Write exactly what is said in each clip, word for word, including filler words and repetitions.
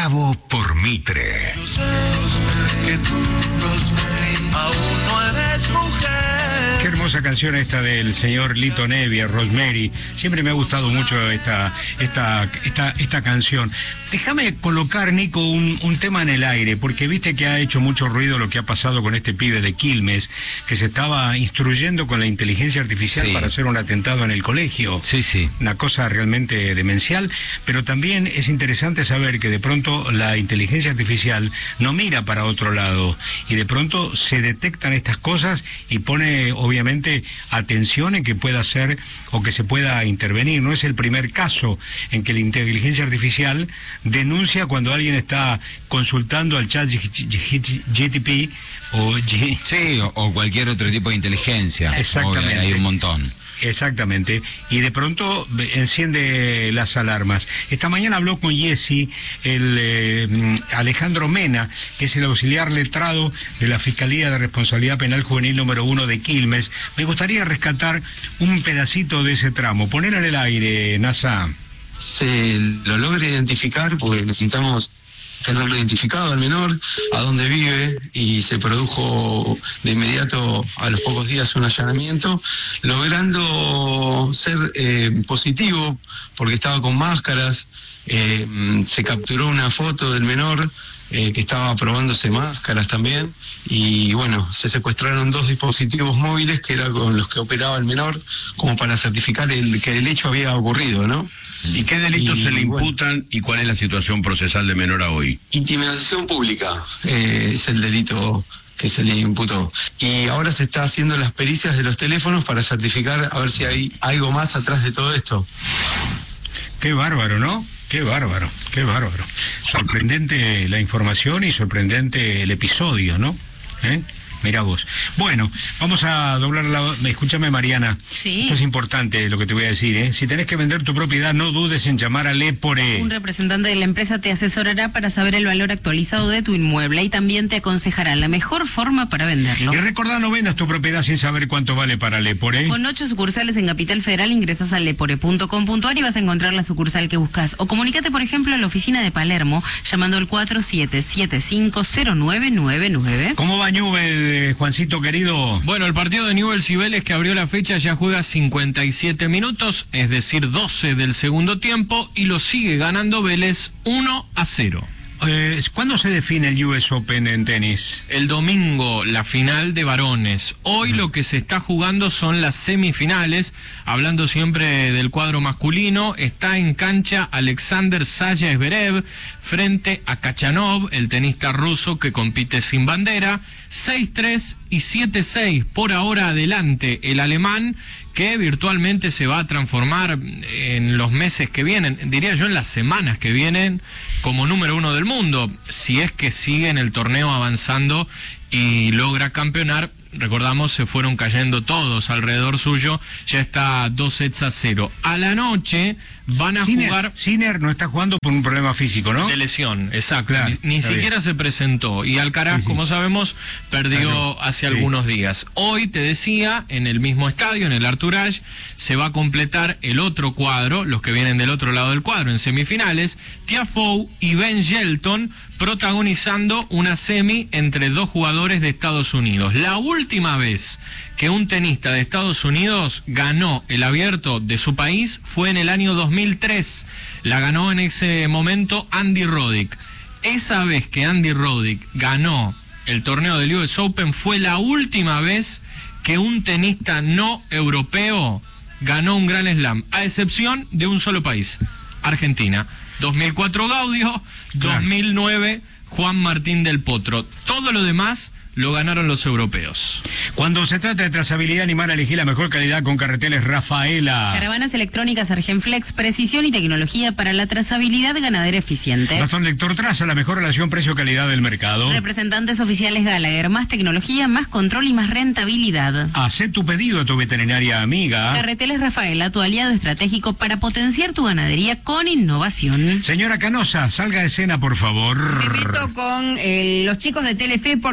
Bravo por Mitre. Yo sé que tú, Rosemary, aún no eres mujer. Qué hermosa canción esta del señor Lito Nevia, Rosemary. Siempre me ha gustado mucho esta, esta, esta, esta canción. Déjame colocar, Nico, un, un tema en el aire, porque viste que ha hecho mucho ruido lo que ha pasado con este pibe de Quilmes, que se estaba instruyendo con la inteligencia artificial sí. para hacer un atentado en el colegio. Sí, sí. Una cosa realmente demencial, pero también es interesante saber que de pronto la inteligencia artificial no mira para otro lado, y de pronto se detectan estas cosas y pone, obviamente, atención en que pueda ser o que se pueda intervenir. No es el primer caso en que la inteligencia artificial denuncia cuando alguien está consultando al chat G T P o G... Sí, o, o cualquier otro tipo de inteligencia. Exactamente. O hay un montón. Exactamente, y de pronto enciende las alarmas. Esta mañana habló con Jesse el eh, Alejandro Mena, que es el auxiliar letrado de la Fiscalía de Responsabilidad Penal Juvenil número uno de Quilmes. Me gustaría rescatar un pedacito de ese tramo. Poner en el aire, NASA. Se lo logra identificar porque necesitamos tenerlo identificado al menor, a dónde vive, y se produjo de inmediato a los pocos días un allanamiento, logrando ser eh, positivo porque estaba con máscaras. Eh, se capturó una foto del menor eh, que estaba probándose máscaras también, y bueno, se secuestraron dos dispositivos móviles que eran con los que operaba el menor, como para certificar el, que el hecho había ocurrido, ¿no? ¿Y qué delitos y, se le bueno, imputan y cuál es la situación procesal de menor a hoy? Intimidación pública eh, es el delito que se le imputó. Y ahora se está haciendo las pericias de los teléfonos para certificar a ver si hay algo más atrás de todo esto. Qué bárbaro, ¿no? Qué bárbaro, qué bárbaro. Sorprendente la información y sorprendente el episodio, ¿no? ¿Eh? Mirá vos. Bueno, vamos a doblar la... Escúchame, Mariana. Sí. Esto es importante lo que te voy a decir, ¿eh? Si tenés que vender tu propiedad, no dudes en llamar a Lepore. Un representante de la empresa te asesorará para saber el valor actualizado de tu inmueble y también te aconsejará la mejor forma para venderlo. Y recordá, no vendas tu propiedad sin saber cuánto vale para Lepore. Con ocho sucursales en Capital Federal, ingresas a lepore punto com punto ar y vas a encontrar la sucursal que buscas. O comunícate, por ejemplo, a la oficina de Palermo, llamando al cuatro siete siete cinco cero nueve nueve nueve. ¿Cómo va Newell, eh, Juancito querido? Bueno, el partido de Newell's y Vélez, que abrió la fecha, ya juega cincuenta y siete minutos, es decir, doce del segundo tiempo, y lo sigue ganando Vélez uno a cero. Eh, ¿Cuándo se define el U S Open en tenis? El domingo, la final de varones. Hoy uh-huh. lo que se está jugando son las semifinales. Hablando siempre del cuadro masculino, está en cancha Alexander Zverev frente a Kachanov, el tenista ruso que compite sin bandera. seis tres y siete seis por ahora adelante el alemán, que virtualmente se va a transformar en los meses que vienen, diría yo en las semanas que vienen, como número uno del mundo, si es que sigue en el torneo avanzando y logra campeonar. Recordamos, se fueron cayendo todos alrededor suyo, ya está dos sets a cero. A la noche van a Sinner, jugar... Sinner no está jugando por un problema físico, ¿no? De lesión, exacto. Claro, ni ni siquiera bien. se presentó. Y Alcaraz, sí, sí. como sabemos, perdió hace sí. algunos días. Hoy, te decía, en el mismo estadio, en el Arthur Ashe, se va a completar el otro cuadro, los que vienen del otro lado del cuadro, en semifinales, Tiafoe y Ben Shelton, protagonizando una semi entre dos jugadores de Estados Unidos. La última vez que un tenista de Estados Unidos ganó el abierto de su país fue en el año dos mil tres. La ganó en ese momento Andy Roddick. Esa vez que Andy Roddick ganó el torneo del U S Open fue la última vez que un tenista no europeo ganó un Grand Slam, a excepción de un solo país, Argentina. dos mil cuatro Gaudio, claro. dos mil nueve Juan Martín del Potro. Todo lo demás lo ganaron los europeos. Cuando se trata de trazabilidad animal, elegí la mejor calidad con Carreteles Rafaela. Caravanas electrónicas Argenflex, precisión y tecnología para la trazabilidad ganadera eficiente. Razón Lector Traza, la mejor relación precio-calidad del mercado. Representantes oficiales Gallagher, más tecnología, más control y más rentabilidad. Hacé tu pedido a tu veterinaria amiga. Carreteles Rafaela, tu aliado estratégico para potenciar tu ganadería con innovación. Señora Canosa, salga de escena, por favor. Me meto con eh, los chicos de Telefe porque por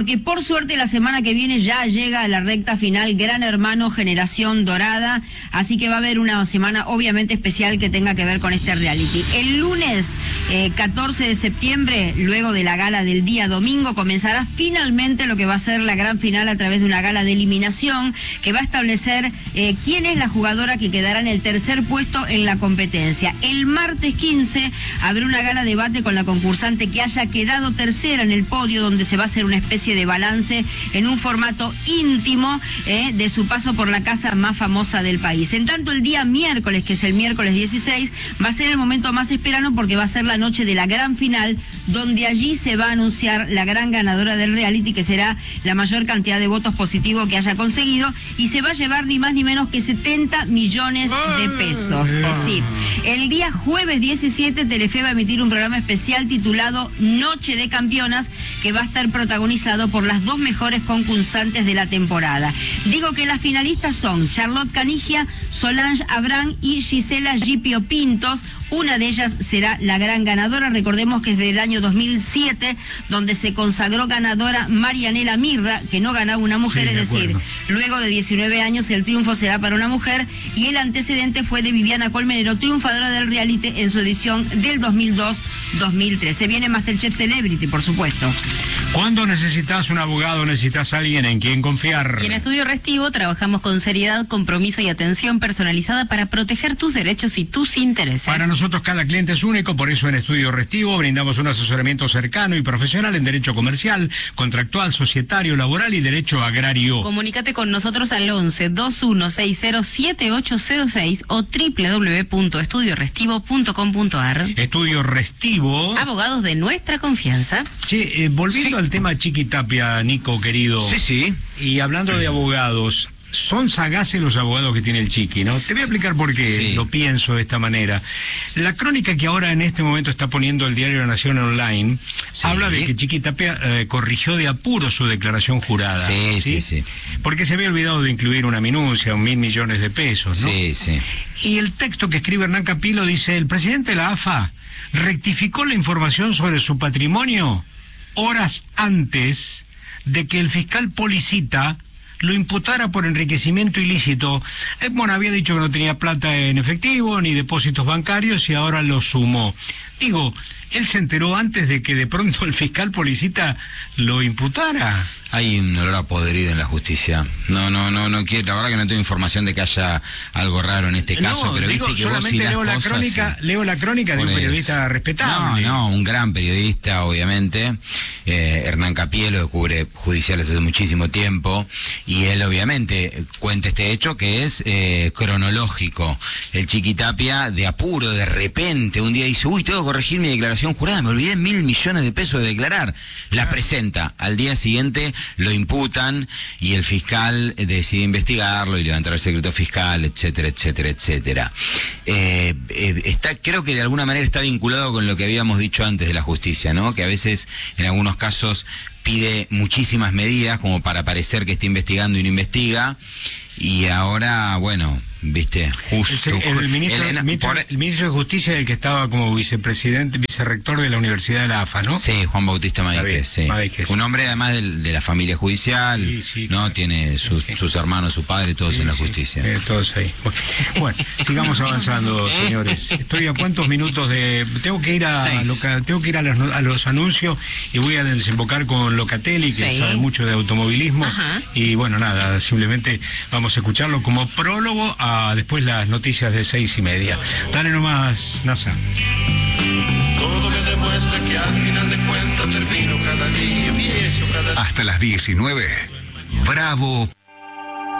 suerte, la semana que viene ya llega a la recta final Gran Hermano Generación Dorada, así que va a haber una semana obviamente especial que tenga que ver con este reality. El lunes eh, catorce de septiembre, luego de la gala del día domingo, comenzará finalmente lo que va a ser la gran final a través de una gala de eliminación que va a establecer eh, quién es la jugadora que quedará en el tercer puesto en la competencia. El martes quince habrá una gala debate con la concursante que haya quedado tercera en el podio, donde se va a hacer una especie de balance en un formato íntimo eh, de su paso por la casa más famosa del país. En tanto, el día miércoles, que es el miércoles dieciséis, va a ser el momento más esperado porque va a ser la noche de la gran final, donde allí se va a anunciar la gran ganadora del reality, que será la mayor cantidad de votos positivos que haya conseguido, y se va a llevar ni más ni menos que setenta millones de pesos. Eh, sí. El día jueves diecisiete, Telefe va a emitir un programa especial titulado Noche de Campeonas, que va a estar protagonizado por las dos mejores concursantes de la temporada. Digo que las finalistas son Charlotte Canigia, Solange Abrán y Gisela Gipio Pintos. Una de ellas será la gran ganadora. Recordemos que es del año dos mil siete, donde se consagró ganadora Marianela Mirra, que no ganaba una mujer, sí, es decir, luego de diecinueve años el triunfo será para una mujer, y el antecedente fue de Viviana Colmenero, triunfadora del reality en su edición del dos mil dos dos mil tres. Se viene MasterChef Celebrity, por supuesto. Cuando necesitas un abogado, necesitas a alguien en quien confiar. Y en Estudio Restivo trabajamos con seriedad, compromiso y atención personalizada para proteger tus derechos y tus intereses. Para nosotros cada cliente es único, por eso en Estudio Restivo brindamos un asesoramiento cercano y profesional en derecho comercial, contractual, societario, laboral y derecho agrario. Comunícate con nosotros al once, veintiuno sesenta, siete ocho cero seis o doble u doble u doble u punto estudio restivo punto com punto a r. Estudio Restivo. Abogados de nuestra confianza. Che, eh, volviendo Sí. al tema Chiqui Tapia, Nico, querido. Sí, sí. Y hablando de abogados, son sagaces los abogados que tiene el Chiqui, ¿no? Te voy a explicar por qué Sí. lo pienso de esta manera. La crónica que ahora en este momento está poniendo el diario La Nación Online, Sí. habla de que Chiqui Tapia eh, corrigió de apuro su declaración jurada. Sí, sí, sí. Porque se había olvidado de incluir una minucia, un mil millones de pesos, ¿no? Sí, sí. Y el texto que escribe Hernán Capilo dice: el presidente de la A F A rectificó la información sobre su patrimonio horas antes de que el fiscal Policita lo imputara por enriquecimiento ilícito. Eh, bueno, había dicho que no tenía plata en efectivo ni depósitos bancarios y ahora lo sumó. Digo, él se enteró antes de que de pronto el fiscal Policita lo imputara. Hay un olor a podrido en la justicia. No, no, no, no quiero. La verdad que no tengo información de que haya algo raro en este caso, no, pero digo, viste que vos solamente y las leo la cosas, crónica, sí. leo la crónica de Por un eso. periodista respetable. No, no, un gran periodista, obviamente. Eh, Hernán Capielo, que cubre judiciales hace muchísimo tiempo, y él obviamente cuenta este hecho que es eh, cronológico. El Chiqui Tapia, de apuro, de repente, un día dice: uy, tengo que corregir mi declaración jurada, me olvidé mil millones de pesos de declarar. La presenta, al día siguiente lo imputan y el fiscal decide investigarlo y levantar el secreto fiscal, etcétera, etcétera, etcétera. Eh, eh, está, creo que de alguna manera está vinculado con lo que habíamos dicho antes de la justicia, ¿no? Que a veces, en algunos casos, pide muchísimas medidas como para parecer que está investigando y no investiga, y ahora, bueno, viste, justo. El, el, ministro, el, el, ministro, por, el ministro de Justicia, el que estaba como vicepresidente, vicerrector de la Universidad de la A F A, ¿no? Sí, Juan Bautista Maíquez, sí. Maíquez. Un hombre además de, de la familia judicial, sí, sí, ¿no? claro. Tiene sus, sí. sus hermanos, su padre, todos sí, en la sí, justicia. Eh, todos ahí. Bueno, sigamos avanzando, señores. Estoy a cuántos minutos de... Tengo que ir a, loca... Tengo que ir a los, a los anuncios y voy a desembocar con Locatelli, que sí. sabe mucho de automovilismo. Ajá. Y bueno, nada, simplemente vamos a escucharlo como prólogo a después las noticias de seis y media. Dale nomás, NASA. Todo me demuestra que al final de cuentas termino cada día, empiezo cada día. Hasta las diecinueve. Bravo.